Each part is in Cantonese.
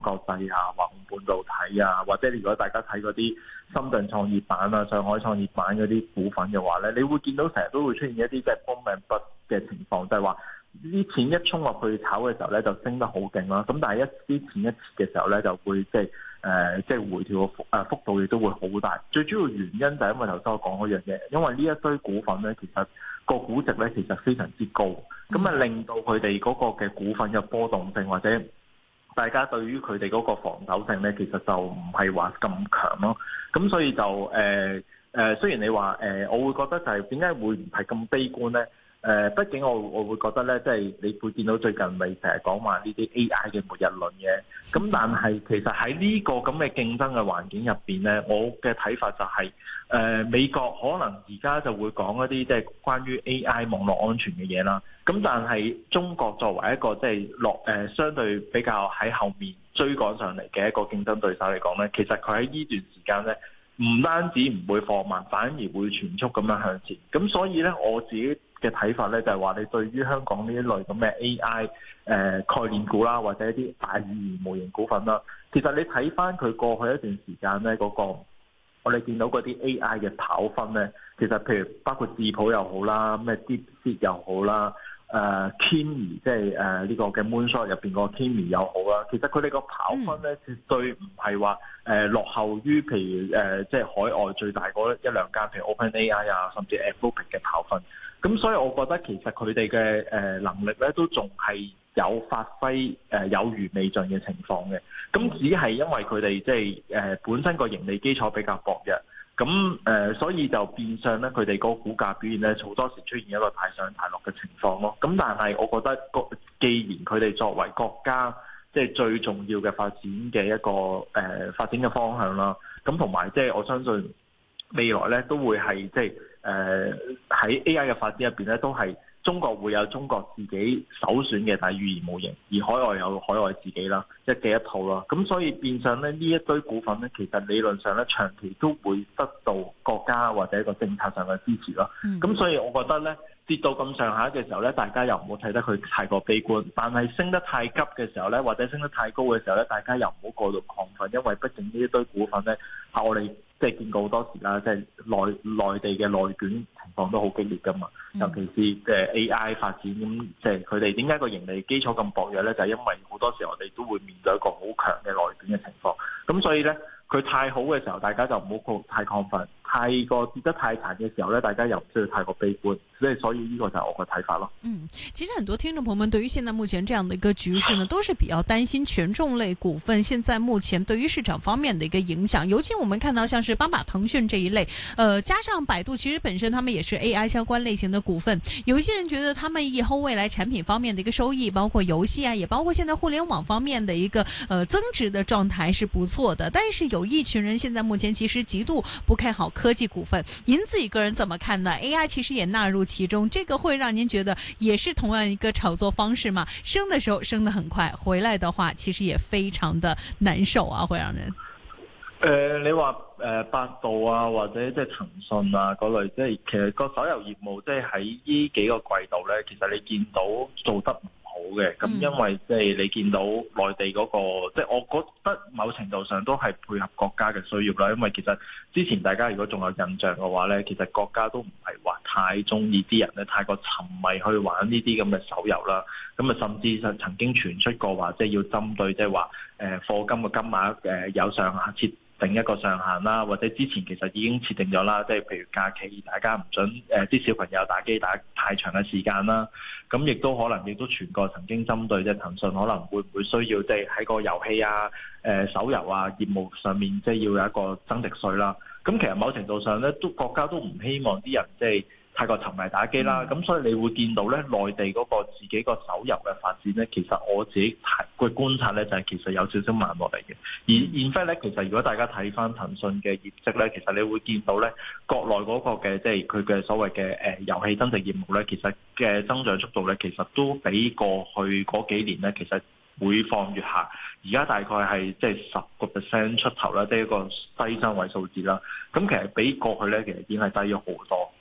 國際啊、華虹半導體啊，或者如果大家睇嗰啲深圳創業板啊、上海創業板嗰啲股份嘅話咧，你會見到成日都會出現一啲即係 boom and bust 嘅情況，就係話啲錢一衝落去炒嘅時候咧，就升得好勁啦。咁但係一啲錢一撤嘅時候咧，就會即係回調嘅幅度亦都會好大。最主要原因就係因為頭先我講嗰樣嘢，因為呢一堆股份咧，其實個估值咧其實非常之高，咁啊令到佢哋嗰個嘅股份嘅波動性或者大家對於佢哋嗰個防守性咧，其實就唔係話咁強咯。咁所以就雖然你話我會覺得就係點解會唔係咁悲觀咧？畢竟我會覺得咧，即係你會見到最近咪成日講話呢啲 AI 嘅末日論嘅，咁但係其實喺呢個咁嘅競爭嘅環境入邊咧，我嘅睇法就係美國可能而家就會講一啲即係關於 AI 網絡安全嘅嘢啦，咁但係中國作為一個即係相對比較喺後面追趕上嚟嘅一個競爭對手嚟講咧，其實佢喺呢段時間咧，唔單止唔會放慢，反而會全速咁樣向前。咁所以咧，我自己嘅睇法咧就係話，你對於香港呢一類咁嘅 AI 概念股啦，或者一啲大語言模型股份啦，其實你睇翻佢過去一段時間咧嗰個，我哋見到嗰啲 AI 嘅跑分咧，其實譬如包括智譜又好啦，咩 DeepSeek 又好啦。Kimi 即係呢個嘅 Moonshot 入邊個 Kimi 又好啦，其實佢哋個跑分咧絕對唔係話落後於譬如即係海外最大嗰一兩間，譬如 OpenAI 啊，甚至 Anthropic 嘅跑分。咁所以我覺得其實佢哋嘅能力咧都仲係有發揮有餘未盡嘅情況嘅。咁只係因為佢哋即係本身個盈利基礎比較薄弱。咁所以就變相咧，佢哋嗰個股價表現咧，好多時出現一個大上大落嘅情況咯。咁但係我覺得，既然佢哋作為國家即係最重要嘅發展嘅一個發展嘅方向啦，咁同埋即係我相信未來咧都會係即係喺 AI 嘅發展入邊咧，都係中國會有中國自己首選嘅大語言模型，而海外有海外自己啦，一嘅一套啦。咁所以變相咧呢一堆股份咧，其實理論上咧長期都會得到國家或者一個政策上嘅支持咯。咁所以我覺得咧跌到咁上下嘅時候咧，大家又唔好睇得佢太過悲觀，但係升得太急嘅時候咧，或者升得太高嘅時候咧，大家又唔好過度亢奮，因為畢竟呢一堆股份咧，我哋即係見過好多時啦，即係內地嘅內卷情況都好激烈噶嘛。尤其是AI 發展咁，即係佢哋點解個盈利基礎咁薄弱咧？就係因為好多時我哋都會面對一個好強嘅內卷嘅情況。咁所以咧，佢太好嘅時候，大家就唔好太亢奮；太過跌得太殘嘅時候咧，大家又唔需要太過悲觀。所以呢個就係我嘅睇法咯。 其實很多聽眾朋友們對於現在目前這樣的一個局勢呢，都是比較擔心權重類股份現在目前對於市場方面的一個影響。尤其我們看到像是巴馬騰訊這一類，加上百度，其實本身他們也是 AI 相關類型的股份。有一些人覺得他們以後未來產品方面的一個收益，包括遊戲啊，也包括現在互聯網方面的一個增值的狀態是不錯的。但是有一群人現在目前其實極度不看好科技股份。您自己個人怎麼看呢？ AI 其實也納入其中，這個會讓您覺得也是同樣一個炒作方式嘛？升的時候升得很快，回來的話其實也非常的難受啊，會讓人。 你話百度啊，或者即係騰訊啊嗰類，即係其實個手遊業務即係喺呢幾個季度咧，其實你見到做得唔好嘅，咁因為即係你見到內地嗰個，即係我覺得某程度上都係配合國家嘅需要啦。因為其實之前大家如果仲有印象嘅話咧，其實國家都唔係話太中意啲人咧太過沉迷去玩呢啲咁嘅手遊啦。咁啊，甚至曾經傳出過話，即係要針對即係話課金嘅金額有上限設定一個上限啦，或者之前其實已經設定咗啦，即係譬如假期大家唔准啲小朋友打機打太長嘅時間啦，咁亦都可能亦都傳過曾經針對即係騰訊可能會唔會需要即係喺個遊戲啊、手遊啊業務上面即係要有一個增值稅啦。咁其實某程度上咧，都國家都唔希望啲人即係太過沉迷打機啦，咁所以你會見到咧，內地嗰個自己個手遊嘅發展咧，其實我自己嘅觀察咧，就係其實有少少慢落嚟嘅。而現在咧，其實如果大家睇翻騰訊嘅業績咧，其實你會見到咧，國內嗰個嘅即係佢嘅所謂嘅遊戲增值業務咧，其實嘅增長速度咧，其實都比過去嗰幾年咧，其實每況愈下。而家大概係即係10% 出頭啦，即係一個低雙位數字啦。咁其實比過去咧，其實已經係低咗好多。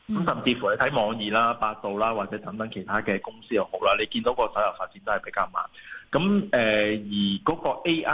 咁甚至乎你睇網易啦、百度啦，或者等等其他嘅公司又好啦，你見到個手遊發展都係比較慢。咁而嗰個 AI